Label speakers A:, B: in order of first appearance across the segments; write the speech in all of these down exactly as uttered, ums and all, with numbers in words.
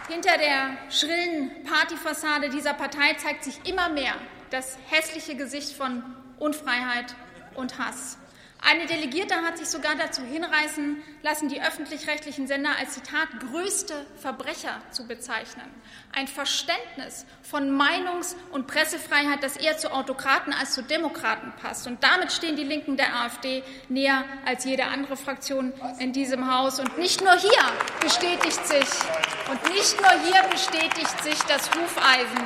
A: Hinter der schrillen Partyfassade dieser Partei zeigt sich immer mehr das hässliche Gesicht von Unfreiheit und Hass. Eine Delegierte hat sich sogar dazu hinreißen lassen, die öffentlich-rechtlichen Sender als, Zitat, größte Verbrecher zu bezeichnen. Ein Verständnis von Meinungs- und Pressefreiheit, das eher zu Autokraten als zu Demokraten passt. Und damit stehen die Linken der AfD näher als jede andere Fraktion in diesem Haus. Und nicht nur hier bestätigt sich, und nicht nur hier bestätigt sich das Hufeisen,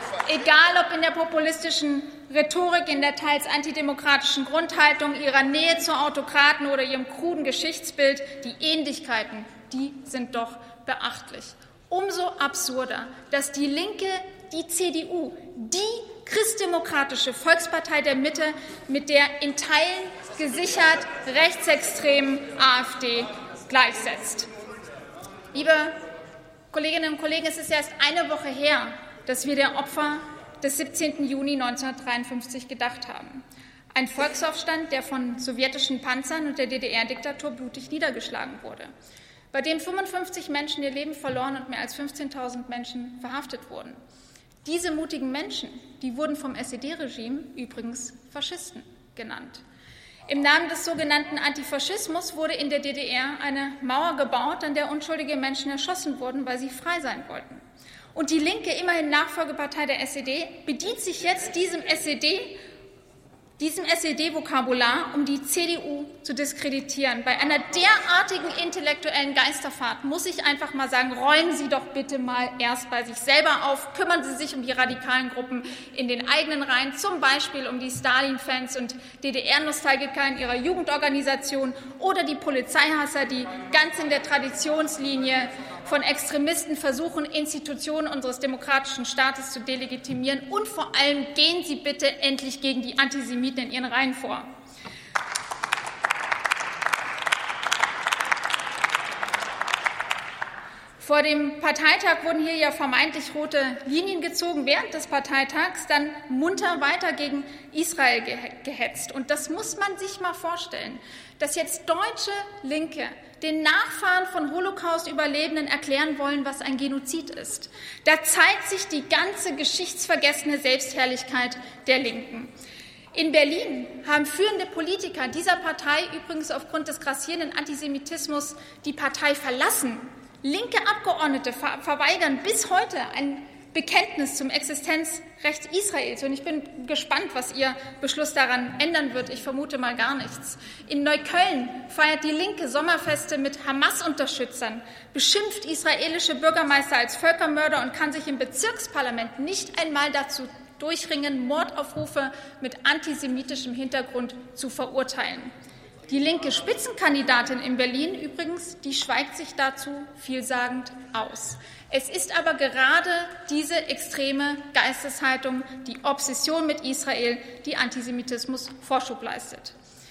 A: egal ob in der populistischen Rhetorik, in der teils antidemokratischen Grundhaltung, ihrer Nähe zu Autokraten oder ihrem kruden Geschichtsbild, die Ähnlichkeiten, die sind doch beachtlich. Umso absurder, dass die Linke die C D U, die christdemokratische Volkspartei der Mitte, mit der in Teilen gesichert rechtsextremen AfD gleichsetzt. Liebe Kolleginnen und Kollegen, es ist erst eine Woche her, dass wir der Opfer des siebzehnten Juni neunzehnhundertdreiundfünfzig gedacht haben. Ein Volksaufstand, der von sowjetischen Panzern und der D D R-Diktatur blutig niedergeschlagen wurde, bei dem fünfundfünfzig Menschen ihr Leben verloren und mehr als fünfzehntausend Menschen verhaftet wurden. Diese mutigen Menschen, die wurden vom S E D-Regime übrigens Faschisten genannt. Im Namen des sogenannten Antifaschismus wurde in der D D R eine Mauer gebaut, an der unschuldige Menschen erschossen wurden, weil sie frei sein wollten. Und die Linke, immerhin Nachfolgepartei der S E D, bedient sich jetzt diesem S E D, diesem S E D-Vokabular, um die C D U zu diskreditieren. Bei einer derartigen intellektuellen Geisterfahrt muss ich einfach mal sagen, räumen Sie doch bitte mal erst bei sich selber auf, kümmern Sie sich um die radikalen Gruppen in den eigenen Reihen, zum Beispiel um die Stalin-Fans und D D R-Nostalgiker in ihrer Jugendorganisation oder die Polizeihasser, die ganz in der Traditionslinie von Extremisten versuchen, Institutionen unseres demokratischen Staates zu delegitimieren. Und vor allem gehen Sie bitte endlich gegen die Antisemiten in Ihren Reihen vor. Vor dem Parteitag wurden hier ja vermeintlich rote Linien gezogen, während des Parteitags dann munter weiter gegen Israel gehetzt. Und das muss man sich mal vorstellen, dass jetzt deutsche Linke den Nachfahren von Holocaust-Überlebenden erklären wollen, was ein Genozid ist. Da zeigt sich die ganze geschichtsvergessene Selbstherrlichkeit der Linken. In Berlin haben führende Politiker dieser Partei übrigens aufgrund des grassierenden Antisemitismus die Partei verlassen. Linke Abgeordnete ver- verweigern bis heute ein Bekenntnis zum Existenzrecht Israels. Und ich bin gespannt, was Ihr Beschluss daran ändern wird. Ich vermute mal gar nichts. In Neukölln feiert die Linke Sommerfeste mit Hamas-Unterstützern, beschimpft israelische Bürgermeister als Völkermörder und kann sich im Bezirksparlament nicht einmal dazu durchringen, Mordaufrufe mit antisemitischem Hintergrund zu verurteilen. Die linke Spitzenkandidatin in Berlin übrigens, die schweigt sich dazu vielsagend aus. Es ist aber gerade diese extreme Geisteshaltung, die Obsession mit Israel, die Antisemitismus Vorschub leistet.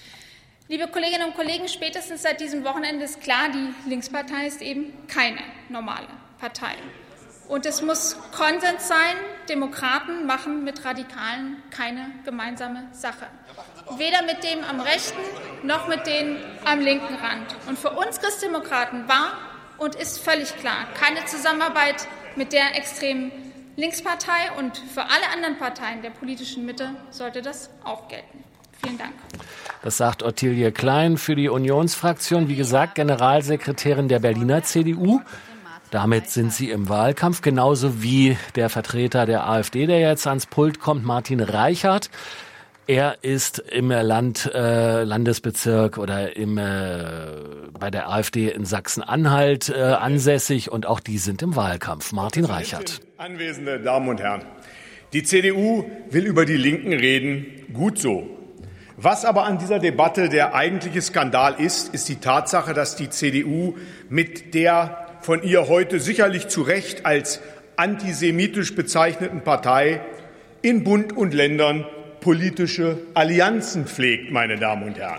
A: Liebe Kolleginnen und Kollegen, spätestens seit diesem Wochenende ist klar, die Linkspartei ist eben keine normale Partei. Und es muss Konsens sein, Demokraten machen mit Radikalen keine gemeinsame Sache. Weder mit dem am rechten noch mit denen am linken Rand. Und für uns Christdemokraten war und ist völlig klar, keine Zusammenarbeit mit der extremen Linkspartei, und für alle anderen Parteien der politischen Mitte sollte das auch gelten. Vielen Dank.
B: Das sagt Ottilie Klein für die Unionsfraktion, wie gesagt, Generalsekretärin der Berliner C D U. Damit sind sie im Wahlkampf, genauso wie der Vertreter der AfD, der jetzt ans Pult kommt, Martin Reichert. Er ist im Land, äh, Landesbezirk oder im, äh, bei der AfD in Sachsen-Anhalt äh, ansässig, und auch die sind im Wahlkampf. Martin Reichert.
C: Anwesende Damen und Herren, die C D U will über die Linken reden, gut so. Was aber an dieser Debatte der eigentliche Skandal ist, ist die Tatsache, dass die C D U mit der von ihr heute sicherlich zu Recht als antisemitisch bezeichneten Partei in Bund und Ländern politische Allianzen pflegt, meine Damen und Herren.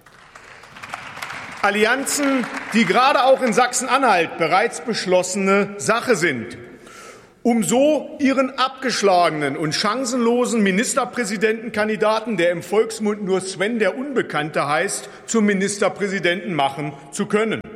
C: Allianzen, die gerade auch in Sachsen-Anhalt bereits beschlossene Sache sind, um so ihren abgeschlagenen und chancenlosen Ministerpräsidentenkandidaten, der im Volksmund nur Sven der Unbekannte heißt, zum Ministerpräsidenten machen zu können.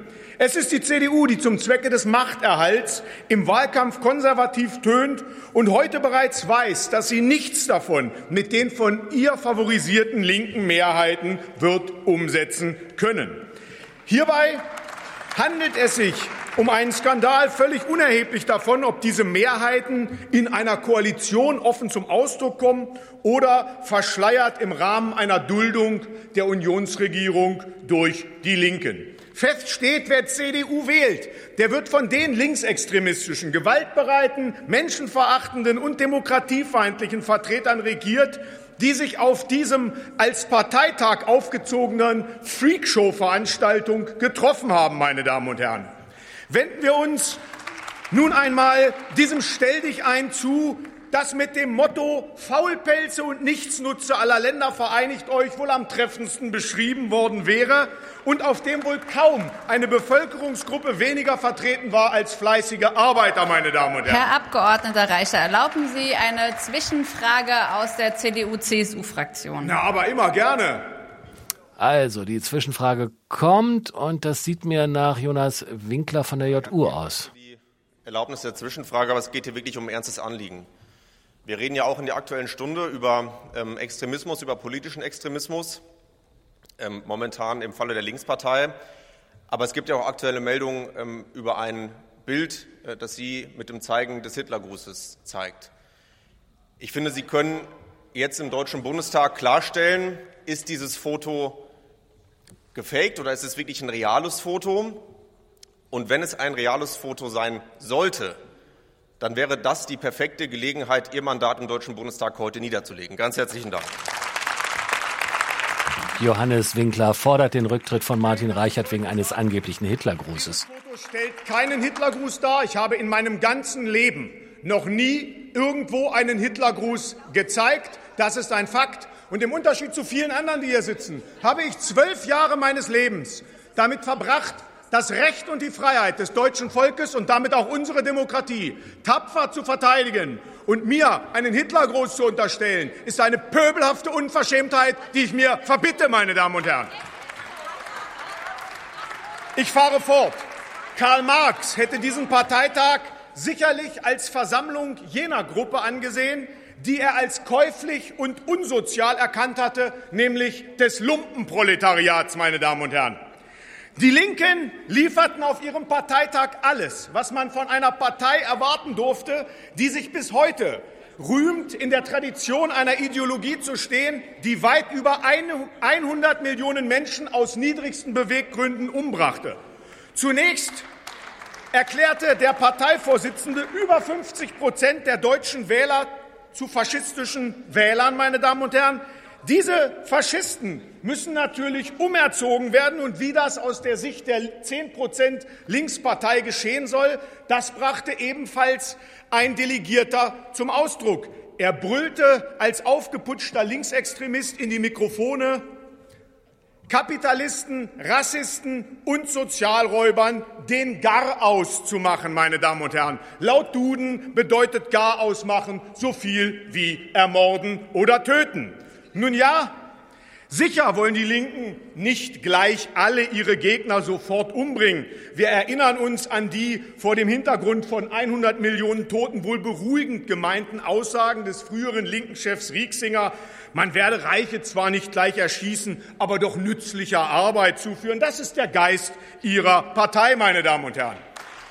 C: Es ist die C D U, die zum Zwecke des Machterhalts im Wahlkampf konservativ tönt und heute bereits weiß, dass sie nichts davon mit den von ihr favorisierten linken Mehrheiten wird umsetzen können. Hierbei handelt es sich um einen Skandal völlig unerheblich davon, ob diese Mehrheiten in einer Koalition offen zum Ausdruck kommen oder verschleiert im Rahmen einer Duldung der Unionsregierung durch die Linken. Fest steht, wer C D U wählt, der wird von den linksextremistischen, gewaltbereiten, menschenverachtenden und demokratiefeindlichen Vertretern regiert, die sich auf diesem als Parteitag aufgezogenen Freakshow-Veranstaltung getroffen haben, meine Damen und Herren. Wenden wir uns nun einmal diesem Stelldichein zu, das mit dem Motto Faulpelze und Nichtsnutze aller Länder vereinigt euch wohl am treffendsten beschrieben worden wäre und auf dem wohl kaum eine Bevölkerungsgruppe weniger vertreten war als fleißige Arbeiter, meine Damen und Herren.
D: Herr Abgeordneter Reicher, erlauben Sie eine Zwischenfrage aus der C D U C S U-Fraktion?
C: Na, aber immer gerne.
B: Also, die Zwischenfrage kommt und das sieht mir nach Jonas Winkler von der J U aus.
E: Die Erlaubnis der Zwischenfrage, aber es geht hier wirklich um ein ernstes Anliegen. Wir reden ja auch in der Aktuellen Stunde über ähm, Extremismus, über politischen Extremismus, ähm, momentan im Falle der Linkspartei. Aber es gibt ja auch aktuelle Meldungen ähm, über ein Bild, äh, das sie mit dem Zeigen des Hitlergrußes zeigt. Ich finde, Sie können jetzt im Deutschen Bundestag klarstellen, ist dieses Foto gefaked oder ist es wirklich ein reales Foto? Und wenn es ein reales Foto sein sollte, dann wäre das die perfekte Gelegenheit, Ihr Mandat im Deutschen Bundestag heute niederzulegen. Ganz herzlichen Dank.
B: Johannes Winkler fordert den Rücktritt von Martin Reichert wegen eines angeblichen Hitlergrußes.
C: Das Foto stellt keinen Hitlergruß dar. Ich habe in meinem ganzen Leben noch nie irgendwo einen Hitlergruß gezeigt. Das ist ein Fakt. Und im Unterschied zu vielen anderen, die hier sitzen, habe ich zwölf Jahre meines Lebens damit verbracht, das Recht und die Freiheit des deutschen Volkes und damit auch unsere Demokratie tapfer zu verteidigen. Und mir einen Hitlergruß zu unterstellen, ist eine pöbelhafte Unverschämtheit, die ich mir verbitte, meine Damen und Herren. Ich fahre fort. Karl Marx hätte diesen Parteitag sicherlich als Versammlung jener Gruppe angesehen, die er als käuflich und unsozial erkannt hatte, nämlich des Lumpenproletariats, meine Damen und Herren. Die Linken lieferten auf ihrem Parteitag alles, was man von einer Partei erwarten durfte, die sich bis heute rühmt, in der Tradition einer Ideologie zu stehen, die weit über hundert Millionen Menschen aus niedrigsten Beweggründen umbrachte. Zunächst erklärte der Parteivorsitzende über fünfzig Prozent der deutschen Wähler zu faschistischen Wählern, meine Damen und Herren. Diese Faschisten müssen natürlich umerzogen werden. Und wie das aus der Sicht der zehn Prozent Linkspartei geschehen soll, das brachte ebenfalls ein Delegierter zum Ausdruck. Er brüllte als aufgeputschter Linksextremist in die Mikrofone: Kapitalisten, Rassisten und Sozialräubern den Garaus zu machen, meine Damen und Herren. Laut Duden bedeutet Garaus machen so viel wie ermorden oder töten. Nun ja, sicher wollen die Linken nicht gleich alle ihre Gegner sofort umbringen. Wir erinnern uns an die vor dem Hintergrund von hundert Millionen Toten wohl beruhigend gemeinten Aussagen des früheren linken Chefs Rieksinger: Man werde Reiche zwar nicht gleich erschießen, aber doch nützlicher Arbeit zuführen. Das ist der Geist ihrer Partei, meine Damen und Herren.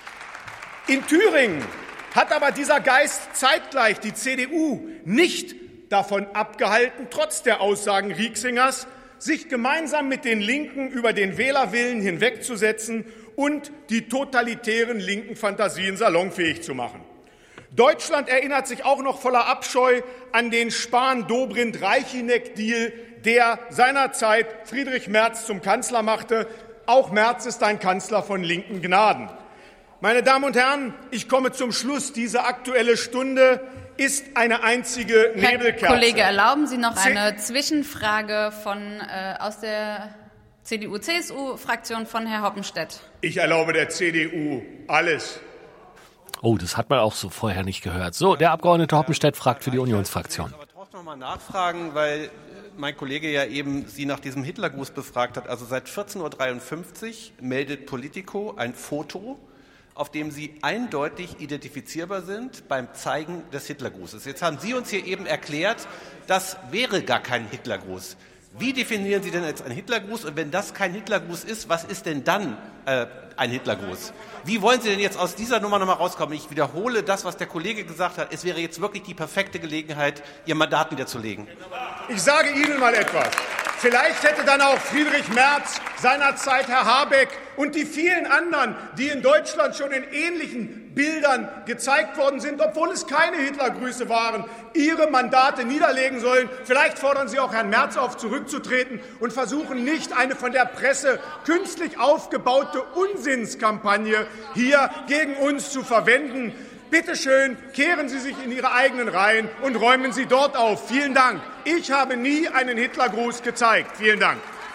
C: In Thüringen hat aber dieser Geist zeitgleich die C D U nicht davon abgehalten, trotz der Aussagen Rieksingers, sich gemeinsam mit den Linken über den Wählerwillen hinwegzusetzen und die totalitären linken Fantasien salonfähig zu machen. Deutschland erinnert sich auch noch voller Abscheu an den Spahn-Dobrindt-Reichinek-Deal, der seinerzeit Friedrich Merz zum Kanzler machte. Auch Merz ist ein Kanzler von linken Gnaden. Meine Damen und Herren, ich komme zum Schluss. Diese Aktuelle Stunde ist eine einzige Nebelkerze.
D: Herr Kollege, erlauben Sie noch eine Zwischenfrage von, äh, aus der C D U C S U-Fraktion von Herrn Hoppenstedt.
C: Ich erlaube der C D U alles.
B: Oh, das hat man auch so vorher nicht gehört. So, der Abgeordnete Hoppenstedt fragt für die Unionsfraktion.
F: Ich aber trotzdem noch mal nachfragen, weil mein Kollege ja eben Sie nach diesem Hitlergruß befragt hat. Also seit vierzehn Uhr dreiundfünfzig meldet Politico ein Foto, auf dem Sie eindeutig identifizierbar sind beim Zeigen des Hitlergrußes. Jetzt haben Sie uns hier eben erklärt, das wäre gar kein Hitlergruß. Wie definieren Sie denn jetzt einen Hitlergruß? Und wenn das kein Hitlergruß ist, was ist denn dann äh, ein Hitlergruß? Wie wollen Sie denn jetzt aus dieser Nummer nochmal rauskommen? Ich wiederhole das, was der Kollege gesagt hat. Es wäre jetzt wirklich die perfekte Gelegenheit, Ihr Mandat niederzulegen.
C: Ich sage Ihnen mal etwas. Vielleicht hätte dann auch Friedrich Merz, seinerzeit Herr Habeck und die vielen anderen, die in Deutschland schon in ähnlichen Bildern gezeigt worden sind, obwohl es keine Hitlergrüße waren, ihre Mandate niederlegen sollen. Vielleicht fordern Sie auch Herrn Merz auf, zurückzutreten und versuchen nicht, eine von der Presse künstlich aufgebaute Unsinnskampagne hier gegen uns zu verwenden. Bitte schön, kehren Sie sich in Ihre eigenen Reihen und räumen Sie dort auf. Vielen Dank. Ich habe nie einen Hitlergruß gezeigt. Vielen Dank.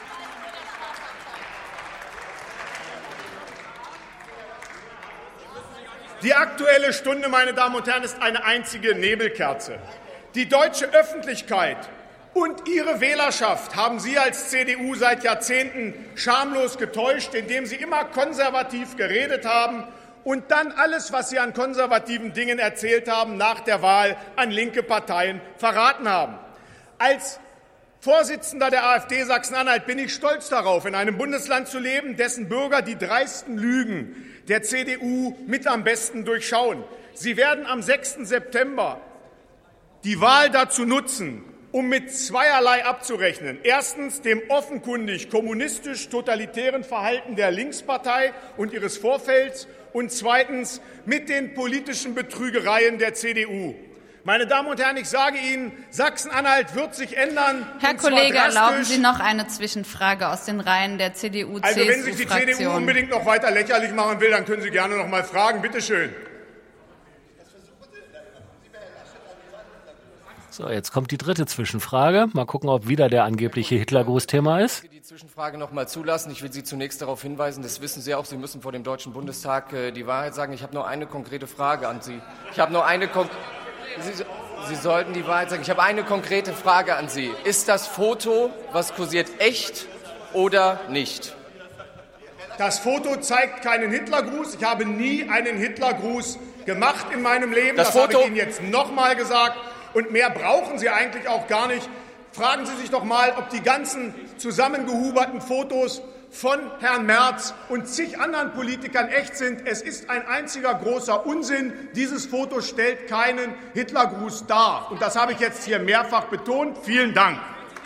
C: Die Aktuelle Stunde, meine Damen und Herren, ist eine einzige Nebelkerze. Die deutsche Öffentlichkeit und Ihre Wählerschaft haben Sie als C D U seit Jahrzehnten schamlos getäuscht, indem Sie immer konservativ geredet haben und dann alles, was Sie an konservativen Dingen erzählt haben, nach der Wahl an linke Parteien verraten haben. Als Vorsitzender der AfD Sachsen-Anhalt bin ich stolz darauf, in einem Bundesland zu leben, dessen Bürger die dreisten Lügen der C D U mit am besten durchschauen. Sie werden am sechsten September die Wahl dazu nutzen, um mit zweierlei abzurechnen. Erstens dem offenkundig kommunistisch-totalitären Verhalten der Linkspartei und ihres Vorfelds und zweitens mit den politischen Betrügereien der C D U. Meine Damen und Herren, ich sage Ihnen, Sachsen-Anhalt wird sich ändern.
D: Herr Kollege, erlauben Sie noch eine Zwischenfrage aus den Reihen der C D U-C S U-Fraktion.
C: Also wenn sich die C D U unbedingt noch weiter lächerlich machen will, dann können Sie gerne noch mal fragen. Bitte schön.
B: So, jetzt kommt die dritte Zwischenfrage. Mal gucken, ob wieder der angebliche Hitlergruß Thema ist.
G: Ich will die Zwischenfrage noch mal zulassen. Ich will Sie zunächst darauf hinweisen, das wissen Sie auch, Sie müssen vor dem Deutschen Bundestag äh, die Wahrheit sagen. Ich habe nur eine konkrete Frage an Sie. Ich habe nur eine Kon Sie, Sie sollten die Wahrheit sagen. Ich habe eine konkrete Frage an Sie. Ist das Foto, was kursiert, echt oder nicht?
C: Das Foto zeigt keinen Hitlergruß. Ich habe nie einen Hitlergruß gemacht in meinem Leben.
G: Das,
C: das
G: Foto
C: habe ich Ihnen jetzt noch mal gesagt. Und mehr brauchen Sie eigentlich auch gar nicht. Fragen Sie sich doch mal, ob die ganzen zusammengehuberten Fotos von Herrn Merz und zig anderen Politikern echt sind. Es ist ein einziger großer Unsinn. Dieses Foto stellt keinen Hitlergruß dar. Und das habe ich jetzt hier mehrfach betont. Vielen Dank.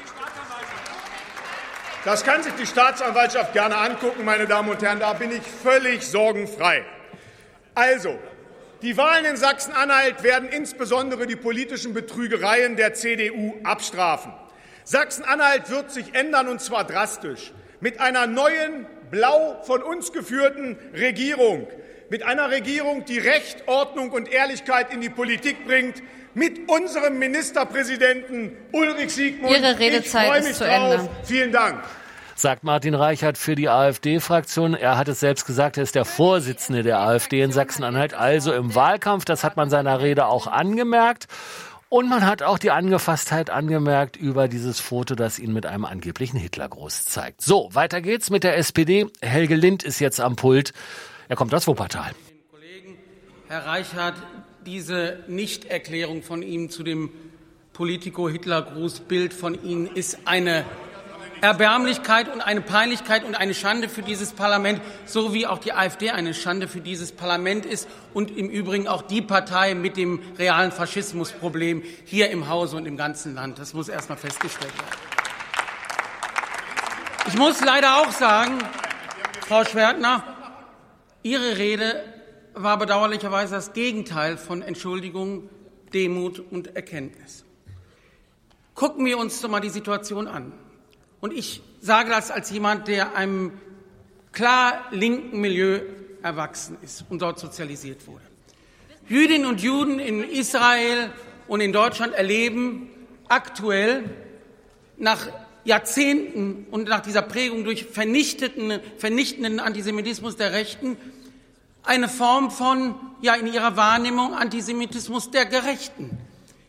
C: Das kann sich die Staatsanwaltschaft gerne angucken, meine Damen und Herren. Da bin ich völlig sorgenfrei. Also, die Wahlen in Sachsen-Anhalt werden insbesondere die politischen Betrügereien der C D U abstrafen. Sachsen-Anhalt wird sich ändern, und zwar drastisch. Mit einer neuen, blau von uns geführten Regierung. Mit einer Regierung, die Recht, Ordnung und Ehrlichkeit in die Politik bringt. Mit unserem Ministerpräsidenten Ulrich Siegmund.
D: Ihre Redezeit ist zu Ende.
C: Vielen Dank.
B: Sagt Martin Reichert für die AfD-Fraktion. Er hat es selbst gesagt, er ist der Vorsitzende der AfD in Sachsen-Anhalt, also im Wahlkampf. Das hat man seiner Rede auch angemerkt. Und man hat auch die Angefasstheit angemerkt über dieses Foto, das ihn mit einem angeblichen Hitlergruß zeigt. So, weiter geht's mit der S P D. Helge Lind ist jetzt am Pult. Er kommt aus Wuppertal.
H: Kollegen, Herr Reichert, diese Nichterklärung von ihm zu dem Politico-Hitlergruß-Bild von Ihnen ist eine Erbärmlichkeit und eine Peinlichkeit und eine Schande für dieses Parlament, so wie auch die AfD eine Schande für dieses Parlament ist und im Übrigen auch die Partei mit dem realen Faschismusproblem hier im Hause und im ganzen Land. Das muss erst mal festgestellt werden. Ich muss leider auch sagen, Frau Schwertner, Ihre Rede war bedauerlicherweise das Gegenteil von Entschuldigung, Demut und Erkenntnis. Gucken wir uns doch mal die Situation an. Und ich sage das als jemand, der einem klar linken Milieu erwachsen ist und dort sozialisiert wurde. Jüdinnen und Juden in Israel und in Deutschland erleben aktuell nach Jahrzehnten und nach dieser Prägung durch vernichtenden, vernichtenden Antisemitismus der Rechten eine Form von, ja in ihrer Wahrnehmung, Antisemitismus der Gerechten.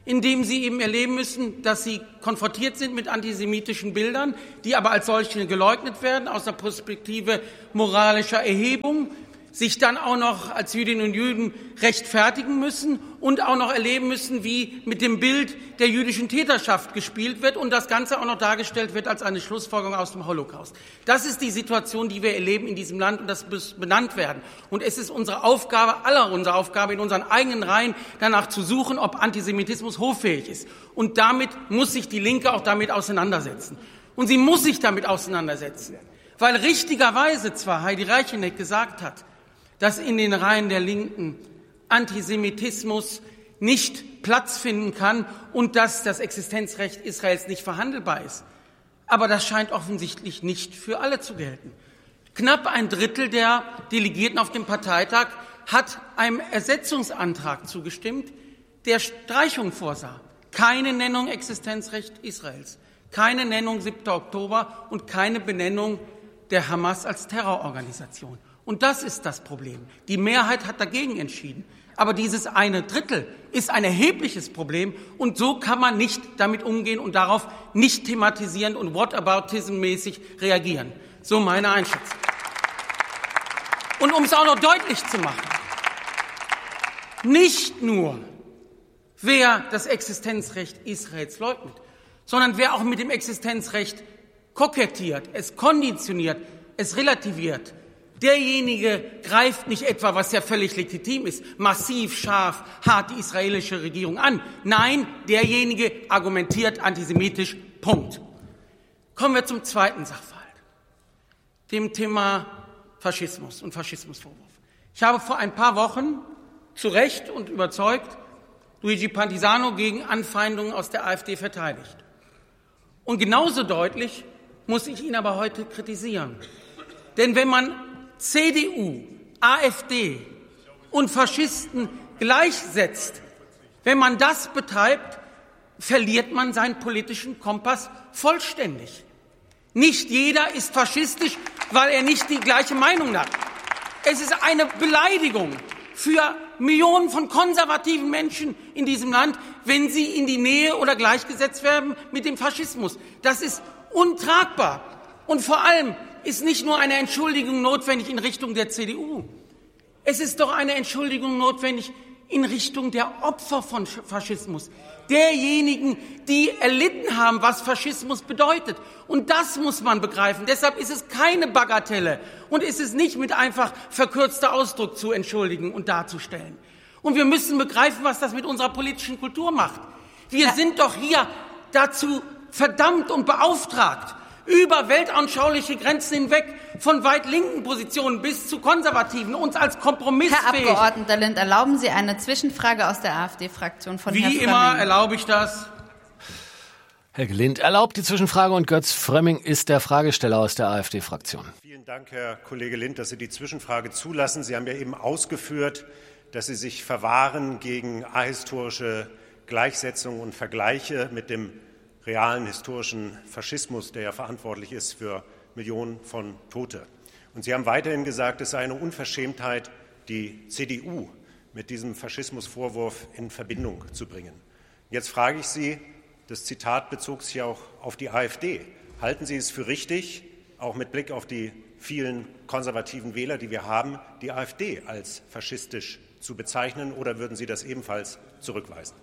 H: indem sie eben erleben müssen, dass sie konfrontiert sind mit antisemitischen Bildern, die aber als solche geleugnet werden, aus der Perspektive moralischer Erhebung, sich dann auch noch als Jüdinnen und Juden rechtfertigen müssen und auch noch erleben müssen, wie mit dem Bild der jüdischen Täterschaft gespielt wird und das Ganze auch noch dargestellt wird als eine Schlussfolgerung aus dem Holocaust. Das ist die Situation, die wir erleben in diesem Land, und das muss benannt werden. Und es ist unsere Aufgabe, aller unsere Aufgabe, in unseren eigenen Reihen danach zu suchen, ob Antisemitismus hoffähig ist. Und damit muss sich die Linke auch damit auseinandersetzen. Und sie muss sich damit auseinandersetzen, weil richtigerweise zwar Heidi Reicheneck gesagt hat, dass in den Reihen der Linken Antisemitismus nicht Platz finden kann und dass das Existenzrecht Israels nicht verhandelbar ist. Aber das scheint offensichtlich nicht für alle zu gelten. Knapp ein Drittel der Delegierten auf dem Parteitag hat einem Ersetzungsantrag zugestimmt, der Streichung vorsah. Keine Nennung Existenzrecht Israels, keine Nennung siebter Oktober und keine Benennung der Hamas als Terrororganisation. Und das ist das Problem. Die Mehrheit hat dagegen entschieden. Aber dieses eine Drittel ist ein erhebliches Problem. Und so kann man nicht damit umgehen und darauf nicht thematisieren und whataboutism-mäßig reagieren. So meine Einschätzung. Und um es auch noch deutlich zu machen, nicht nur wer das Existenzrecht Israels leugnet, sondern wer auch mit dem Existenzrecht kokettiert, es konditioniert, es relativiert, derjenige greift nicht etwa, was ja völlig legitim ist, massiv, scharf, hart die israelische Regierung an. Nein, derjenige argumentiert antisemitisch. Punkt. Kommen wir zum zweiten Sachverhalt, dem Thema Faschismus und Faschismusvorwurf. Ich habe vor ein paar Wochen zu Recht und überzeugt Luigi Pantisano gegen Anfeindungen aus der AfD verteidigt. Und genauso deutlich muss ich ihn aber heute kritisieren. Denn wenn man C D U, AfD und Faschisten gleichsetzt, wenn man das betreibt, verliert man seinen politischen Kompass vollständig. Nicht jeder ist faschistisch, weil er nicht die gleiche Meinung hat. Es ist eine Beleidigung für Millionen von konservativen Menschen in diesem Land, wenn sie in die Nähe oder gleichgesetzt werden mit dem Faschismus. Das ist untragbar. Und vor allem ist nicht nur eine Entschuldigung notwendig in Richtung der C D U. Es ist doch eine Entschuldigung notwendig in Richtung der Opfer von Faschismus, derjenigen, die erlitten haben, was Faschismus bedeutet. Und das muss man begreifen. Deshalb ist es keine Bagatelle und ist es nicht mit einfach verkürzter Ausdruck zu entschuldigen und darzustellen. Und wir müssen begreifen, was das mit unserer politischen Kultur macht. Wir ja. sind doch hier dazu verdammt und beauftragt, über weltanschauliche Grenzen hinweg, von weit linken Positionen bis zu konservativen, uns als kompromissfähig.
D: Herr Abgeordneter Lind, erlauben Sie eine Zwischenfrage aus der AfD-Fraktion von Herrn Frömming?
H: Wie immer erlaube ich das.
B: Herr Lind erlaubt die Zwischenfrage und Götz Frömming ist der Fragesteller aus der AfD-Fraktion.
I: Vielen Dank, Herr Kollege Lind, dass Sie die Zwischenfrage zulassen. Sie haben ja eben ausgeführt, dass Sie sich verwahren gegen ahistorische Gleichsetzung und Vergleiche mit dem realen historischen Faschismus, der ja verantwortlich ist für Millionen von Tote. Und Sie haben weiterhin gesagt, es sei eine Unverschämtheit, die C D U mit diesem Faschismusvorwurf in Verbindung zu bringen. Jetzt frage ich Sie, das Zitat bezog sich auch auf die AfD. Halten Sie es für richtig, auch mit Blick auf die vielen konservativen Wähler, die wir haben, die AfD als faschistisch zu bezeichnen, oder würden Sie das ebenfalls zurückweisen?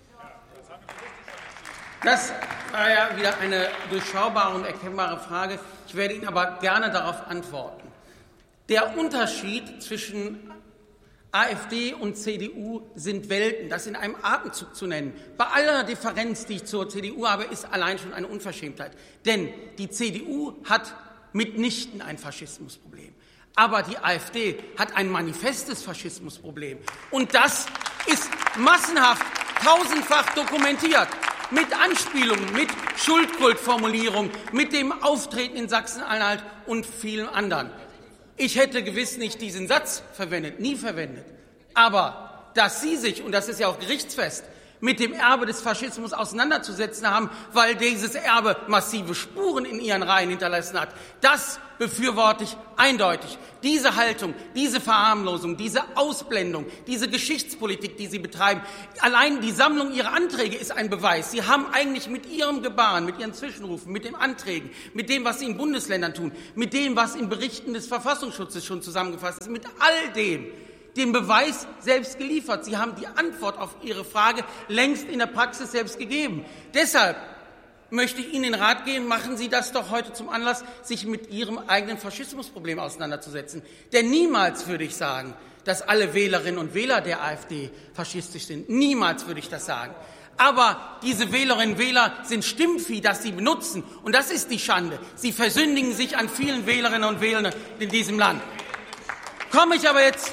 H: Das war ja wieder eine durchschaubare und erkennbare Frage. Ich werde Ihnen aber gerne darauf antworten. Der Unterschied zwischen AfD und C D U sind Welten. Das in einem Atemzug zu nennen, bei aller Differenz, die ich zur C D U habe, ist allein schon eine Unverschämtheit. Denn die C D U hat mitnichten ein Faschismusproblem. Aber die AfD hat ein manifestes Faschismusproblem. Und das ist massenhaft, tausendfach dokumentiert. Mit Anspielungen, mit Schuldkultformulierungen, mit dem Auftreten in Sachsen-Anhalt und vielen anderen. Ich hätte gewiss nicht diesen Satz verwendet, nie verwendet. Aber dass Sie sich, und das ist ja auch gerichtsfest, mit dem Erbe des Faschismus auseinanderzusetzen haben, weil dieses Erbe massive Spuren in ihren Reihen hinterlassen hat. Das befürworte ich eindeutig. Diese Haltung, diese Verharmlosung, diese Ausblendung, diese Geschichtspolitik, die Sie betreiben, allein die Sammlung Ihrer Anträge ist ein Beweis. Sie haben eigentlich mit Ihrem Gebaren, mit Ihren Zwischenrufen, mit den Anträgen, mit dem, was Sie in Bundesländern tun, mit dem, was in Berichten des Verfassungsschutzes schon zusammengefasst ist, mit all dem, den Beweis selbst geliefert. Sie haben die Antwort auf Ihre Frage längst in der Praxis selbst gegeben. Deshalb möchte ich Ihnen den Rat geben, machen Sie das doch heute zum Anlass, sich mit Ihrem eigenen Faschismusproblem auseinanderzusetzen. Denn niemals würde ich sagen, dass alle Wählerinnen und Wähler der AfD faschistisch sind. Niemals würde ich das sagen. Aber diese Wählerinnen und Wähler sind Stimmvieh, das sie benutzen. Und das ist die Schande. Sie versündigen sich an vielen Wählerinnen und Wählern in diesem Land. Komme ich aber jetzt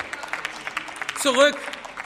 H: zurück,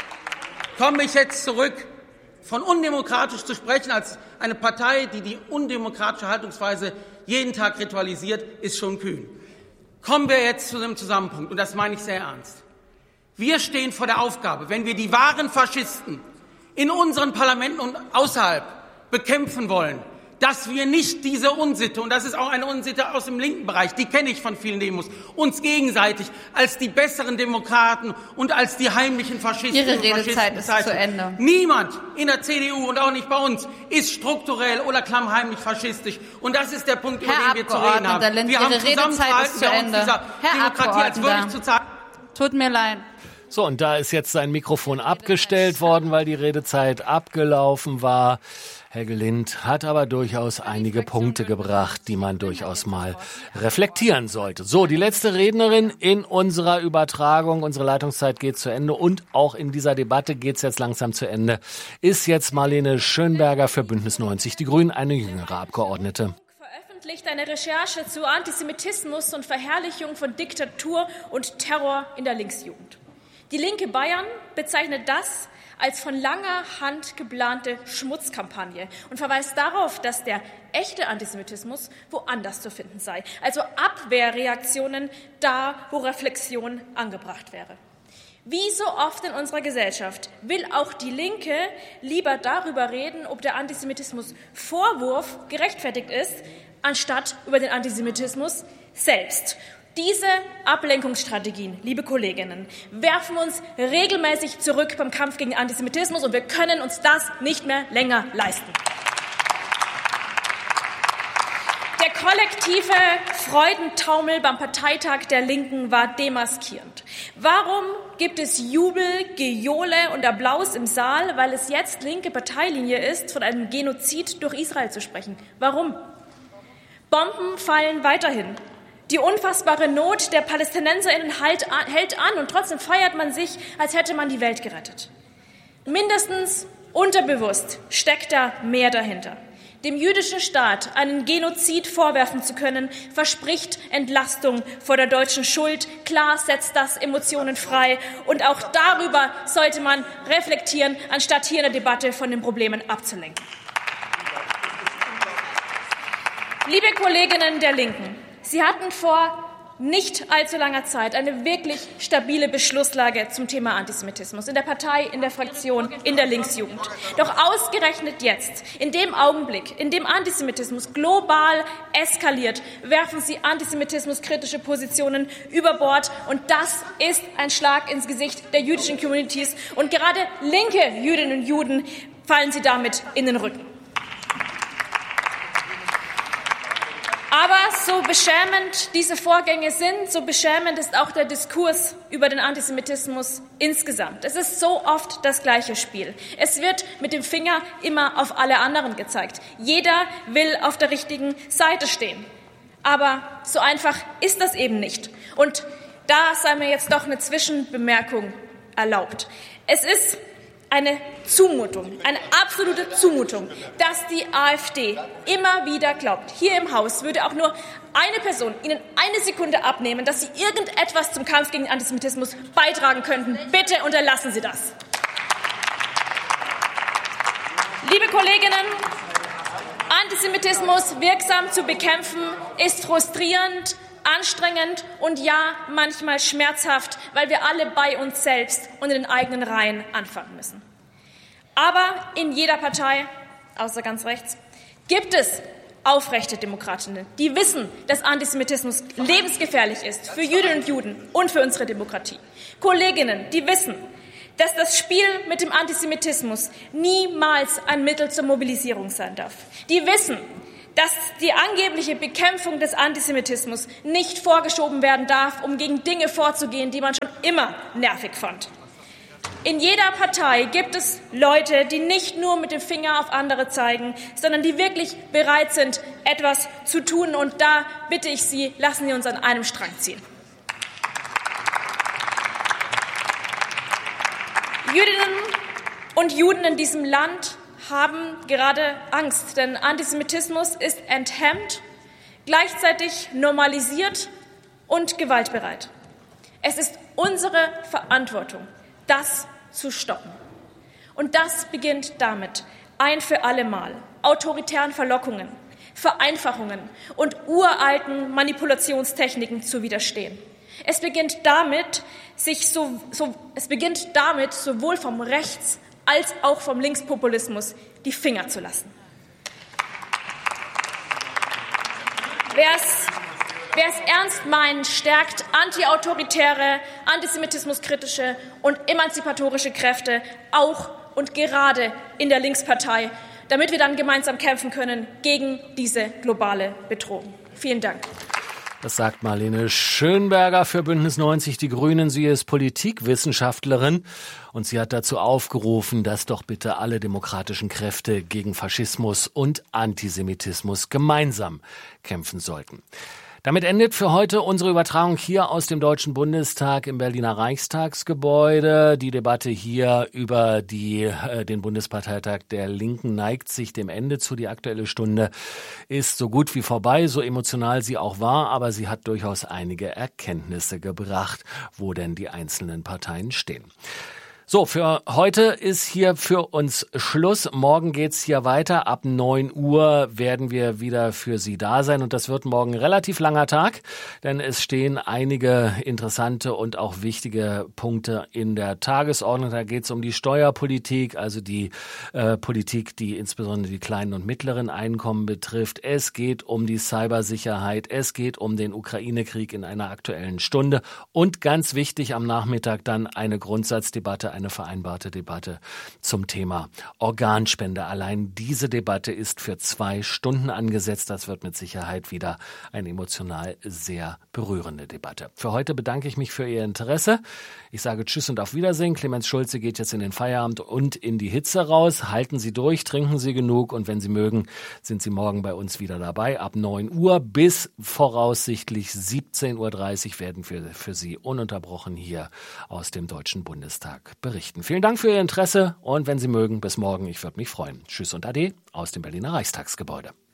H: komme ich jetzt zurück, von undemokratisch zu sprechen als eine Partei, die die undemokratische Haltungsweise jeden Tag ritualisiert, ist schon kühn. Kommen wir jetzt zu dem Zusammenpunkt, und das meine ich sehr ernst. Wir stehen vor der Aufgabe, wenn wir die wahren Faschisten in unseren Parlamenten und außerhalb bekämpfen wollen, dass wir nicht diese Unsitte, und das ist auch eine Unsitte aus dem linken Bereich, die kenne ich von vielen Demos, uns gegenseitig als die besseren Demokraten und als die heimlichen Faschisten
D: Ihre
H: und
D: Redezeit
H: Faschisten
D: ist zu Ende.
H: Niemand in der C D U und auch nicht bei uns ist strukturell oder klammheimlich faschistisch. Und das ist der Punkt, über
D: Herr
H: den wir zu reden haben.
D: Lind,
H: wir
D: Ihre
H: haben
D: Redezeit ist zu Ende.
H: Dieser
D: Herr
H: Demokratie als würdig zu zeigen.
D: Tut mir leid.
B: So, und da ist jetzt sein Mikrofon abgestellt worden, weil die Redezeit abgelaufen war. Helge Lind hat aber durchaus einige Punkte gebracht, die man durchaus mal reflektieren sollte. So, die letzte Rednerin in unserer Übertragung, unsere Leitungszeit geht zu Ende und auch in dieser Debatte geht's jetzt langsam zu Ende, ist jetzt Marlene Schönberger für Bündnis neunzig Die Grünen, eine jüngere Abgeordnete.
J: Veröffentlicht eine Recherche zu Antisemitismus und Verherrlichung von Diktatur und Terror in der Linksjugend. Die Linke Bayern bezeichnet das als von langer Hand geplante Schmutzkampagne und verweist darauf, dass der echte Antisemitismus woanders zu finden sei, also Abwehrreaktionen da, wo Reflexion angebracht wäre. Wie so oft in unserer Gesellschaft will auch die Linke lieber darüber reden, ob der Antisemitismus-Vorwurf gerechtfertigt ist, anstatt über den Antisemitismus selbst. Diese Ablenkungsstrategien, liebe Kolleginnen, werfen uns regelmäßig zurück beim Kampf gegen Antisemitismus, und wir können uns das nicht mehr länger leisten. Der kollektive Freudentaumel beim Parteitag der Linken war demaskierend. Warum gibt es Jubel, Gejohle und Applaus im Saal, weil es jetzt linke Parteilinie ist, von einem Genozid durch Israel zu sprechen? Warum? Bomben fallen weiterhin. Die unfassbare Not der PalästinenserInnen hält an, und trotzdem feiert man sich, als hätte man die Welt gerettet. Mindestens unterbewusst steckt da mehr dahinter. Dem jüdischen Staat einen Genozid vorwerfen zu können, verspricht Entlastung vor der deutschen Schuld. Klar setzt das Emotionen frei. Und auch darüber sollte man reflektieren, anstatt hier in der Debatte von den Problemen abzulenken. Liebe Kolleginnen der Linken, Sie hatten vor nicht allzu langer Zeit eine wirklich stabile Beschlusslage zum Thema Antisemitismus in der Partei, in der Fraktion, in der Linksjugend. Doch ausgerechnet jetzt, in dem Augenblick, in dem Antisemitismus global eskaliert, werfen Sie antisemitismuskritische Positionen über Bord. Und das ist ein Schlag ins Gesicht der jüdischen Communities. Und gerade linke Jüdinnen und Juden fallen Sie damit in den Rücken. Aber so beschämend diese Vorgänge sind, so beschämend ist auch der Diskurs über den Antisemitismus insgesamt. Es ist so oft das gleiche Spiel. Es wird mit dem Finger immer auf alle anderen gezeigt. Jeder will auf der richtigen Seite stehen. Aber so einfach ist das eben nicht. Und da sei mir jetzt doch eine Zwischenbemerkung erlaubt. Es ist eine Zumutung, eine absolute Zumutung, dass die AfD immer wieder glaubt, hier im Haus würde auch nur eine Person Ihnen eine Sekunde abnehmen, dass Sie irgendetwas zum Kampf gegen Antisemitismus beitragen könnten. Bitte unterlassen Sie das. Liebe Kolleginnen, Antisemitismus wirksam zu bekämpfen ist frustrierend, anstrengend und ja, manchmal schmerzhaft, weil wir alle bei uns selbst und in den eigenen Reihen anfangen müssen. Aber in jeder Partei, außer ganz rechts, gibt es aufrechte Demokratinnen, die wissen, dass Antisemitismus lebensgefährlich ist für Jüdinnen und Juden und für unsere Demokratie. Kolleginnen, die wissen, dass das Spiel mit dem Antisemitismus niemals ein Mittel zur Mobilisierung sein darf. Die wissen, dass die angebliche Bekämpfung des Antisemitismus nicht vorgeschoben werden darf, um gegen Dinge vorzugehen, die man schon immer nervig fand. In jeder Partei gibt es Leute, die nicht nur mit dem Finger auf andere zeigen, sondern die wirklich bereit sind, etwas zu tun. Und da bitte ich Sie, lassen Sie uns an einem Strang ziehen. Jüdinnen und Juden in diesem Land haben gerade Angst, denn Antisemitismus ist enthemmt, gleichzeitig normalisiert und gewaltbereit. Es ist unsere Verantwortung, das zu stoppen. Und das beginnt damit, ein für alle Mal autoritären Verlockungen, Vereinfachungen und uralten Manipulationstechniken zu widerstehen. Es beginnt damit, sich so, so, es beginnt damit, sowohl vom Rechts- als auch vom Linkspopulismus die Finger zu lassen. Wer es, wer es ernst meint, stärkt antiautoritäre, antisemitismuskritische und emanzipatorische Kräfte auch und gerade in der Linkspartei, damit wir dann gemeinsam kämpfen können gegen diese globale Bedrohung. Vielen Dank.
B: Das sagt Marlene Schönberger für Bündnis neunzig Die Grünen. Sie ist Politikwissenschaftlerin und sie hat dazu aufgerufen, dass doch bitte alle demokratischen Kräfte gegen Faschismus und Antisemitismus gemeinsam kämpfen sollten. Damit endet für heute unsere Übertragung hier aus dem Deutschen Bundestag im Berliner Reichstagsgebäude. Die Debatte hier über die, äh, den Bundesparteitag der Linken neigt sich dem Ende zu. Die Aktuelle Stunde ist so gut wie vorbei, so emotional sie auch war, aber sie hat durchaus einige Erkenntnisse gebracht, wo denn die einzelnen Parteien stehen. So, für heute ist hier für uns Schluss. Morgen geht's hier weiter. Ab neun Uhr werden wir wieder für Sie da sein. Und das wird morgen ein relativ langer Tag, denn es stehen einige interessante und auch wichtige Punkte in der Tagesordnung. Da geht's um die Steuerpolitik, also die äh, Politik, die insbesondere die kleinen und mittleren Einkommen betrifft. Es geht um die Cybersicherheit. Es geht um den Ukraine-Krieg in einer aktuellen Stunde. Und ganz wichtig am Nachmittag dann eine Grundsatzdebatte, eine vereinbarte Debatte zum Thema Organspende. Allein diese Debatte ist für zwei Stunden angesetzt. Das wird mit Sicherheit wieder eine emotional sehr berührende Debatte. Für heute bedanke ich mich für Ihr Interesse. Ich sage Tschüss und auf Wiedersehen. Clemens Schulze geht jetzt in den Feierabend und in die Hitze raus. Halten Sie durch, trinken Sie genug und wenn Sie mögen, sind Sie morgen bei uns wieder dabei. Ab neun Uhr bis voraussichtlich siebzehn Uhr dreißig werden wir für Sie ununterbrochen hier aus dem Deutschen Bundestag berichten. Vielen Dank für Ihr Interesse und wenn Sie mögen, bis morgen. Ich würde mich freuen. Tschüss und Ade aus dem Berliner Reichstagsgebäude.